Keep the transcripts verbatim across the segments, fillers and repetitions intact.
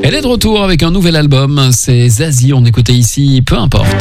Elle est de retour avec un nouvel album, c'est Zazie, on écoutait ici, peu importe.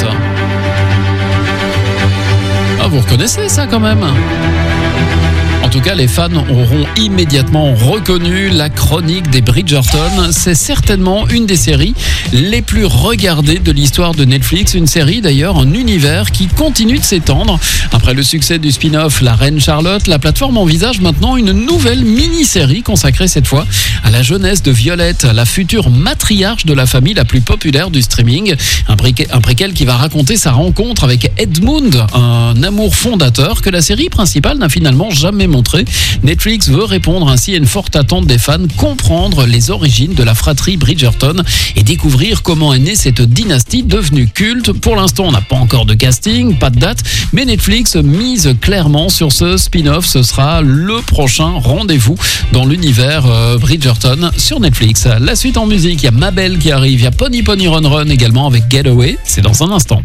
Ah, vous reconnaissez ça quand même ? En tout cas, les fans auront immédiatement reconnu la chronique des Bridgerton. C'est certainement une des séries les plus regardées de l'histoire de Netflix. Une série d'ailleurs, un univers qui continue de s'étendre. Après le succès du spin-off La Reine Charlotte, la plateforme envisage maintenant une nouvelle mini-série consacrée cette fois à la jeunesse de Violette, la future matriarche de la famille la plus populaire du streaming. Un, pré- un préquel qui va raconter sa rencontre avec Edmund, un amour fondateur que la série principale n'a finalement jamais montré. Netflix veut répondre ainsi à une forte attente des fans, comprendre les origines de la fratrie Bridgerton et découvrir comment est née cette dynastie devenue culte. Pour l'instant, on n'a pas encore de casting, pas de date, mais Netflix mise clairement sur ce spin-off. Ce sera le prochain rendez-vous dans l'univers euh, Bridgerton sur Netflix. La suite en musique, il y a Mabel qui arrive, il y a Pony Pony Run Run également avec Getaway, c'est dans un instant.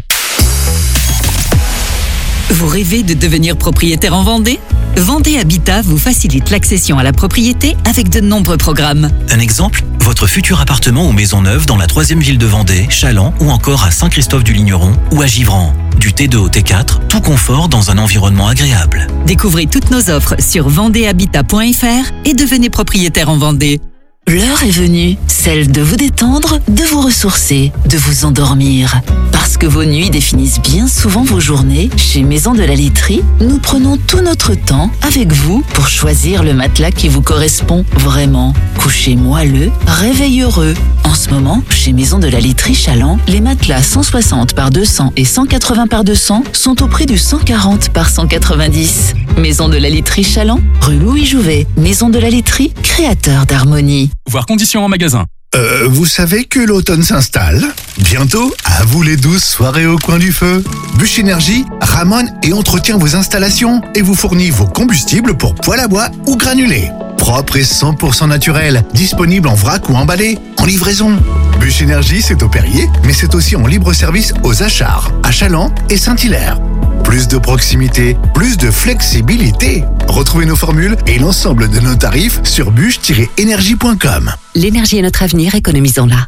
Vous rêvez de devenir propriétaire en Vendée ? Vendée Habitat vous facilite l'accession à la propriété avec de nombreux programmes. Un exemple ? Votre futur appartement ou maison neuve dans la troisième ville de Vendée, Chaland ou encore à Saint-Christophe-du-Ligneron ou à Givran. Du T deux au T quatre, tout confort dans un environnement agréable. Découvrez toutes nos offres sur vendée habitat point f r et devenez propriétaire en Vendée. L'heure est venue, celle de vous détendre, de vous ressourcer, de vous endormir. Parce que vos nuits définissent bien souvent vos journées, chez Maison de la Laiterie, nous prenons tout notre temps avec vous pour choisir le matelas qui vous correspond vraiment. Coucher moelleux, réveil heureux. En ce moment, chez Maison de la Laiterie Chaland, les matelas cent soixante par deux cents et cent quatre-vingts par deux cents sont au prix du cent quarante par cent quatre-vingt-dix. Maison de la Laiterie Chaland, rue Louis Jouvet. Maison de la Laiterie, créateur d'harmonie. Voir conditions en magasin. Euh, vous savez que l'automne s'installe ? Bientôt, à vous les douces soirées au coin du feu. Bûche Énergie ramone et entretient vos installations et vous fournit vos combustibles pour poêle à bois ou granulés. Propre et cent pour cent naturel, disponible en vrac ou emballé, en livraison. Bûche Énergie, c'est au Perrier, mais c'est aussi en libre service aux Achats, à Chaland et Saint-Hilaire. Plus de proximité, plus de flexibilité. Retrouvez nos formules et l'ensemble de nos tarifs sur bûche tiret énergie point com. L'énergie est notre avenir, économisons-la.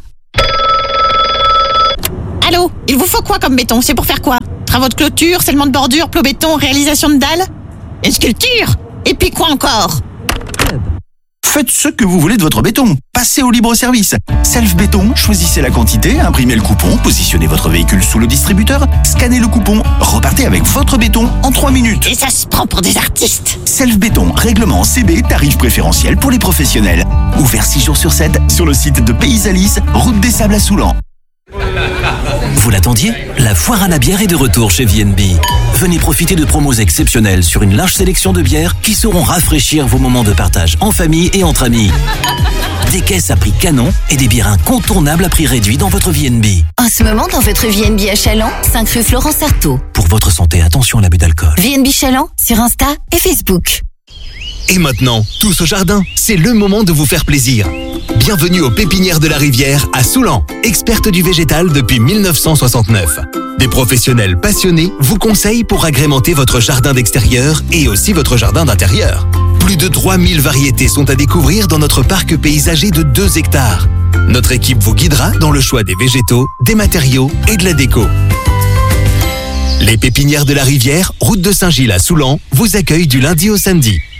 Allô, il vous faut quoi comme béton ? C'est pour faire quoi ? Travaux de clôture, scellement de bordure, plot béton, réalisation de dalles ? Une sculpture ? Et puis quoi encore ? Faites ce que vous voulez de votre béton. Passez au libre-service. Self Béton, choisissez la quantité, imprimez le coupon, positionnez votre véhicule sous le distributeur, scannez le coupon, repartez avec votre béton en trois minutes. Et ça se prend pour des artistes. Self Béton, règlement C B, tarif préférentiel pour les professionnels. Ouvert six jours sur sept sur le site de Pays Alice, route des Sables à Soulan. Vous l'attendiez ? La foire à la bière est de retour chez V N B. Venez profiter de promos exceptionnelles sur une large sélection de bières qui sauront rafraîchir vos moments de partage en famille et entre amis. Des caisses à prix canon et des bières incontournables à prix réduit dans votre V N B. En ce moment, dans votre V N B à Chaland, cinq rue Florence Artaud. Pour votre santé, attention à l'abus d'alcool. V N B Chaland sur Insta et Facebook. Et maintenant, tous au jardin, c'est le moment de vous faire plaisir. Bienvenue aux Pépinières de la Rivière à Soulan, experte du végétal depuis mille neuf cent soixante-neuf. Des professionnels passionnés vous conseillent pour agrémenter votre jardin d'extérieur et aussi votre jardin d'intérieur. Plus de trois mille variétés sont à découvrir dans notre parc paysager de deux hectares. Notre équipe vous guidera dans le choix des végétaux, des matériaux et de la déco. Les Pépinières de la Rivière, route de Saint-Gilles à Soulan, vous accueillent du lundi au samedi.